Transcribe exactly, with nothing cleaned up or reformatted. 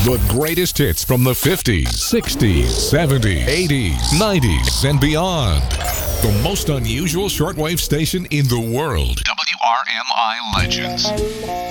The greatest hits from the fifties, sixties, seventies, eighties, nineties, and beyond. The most unusual shortwave station in the world. W R M I Legends.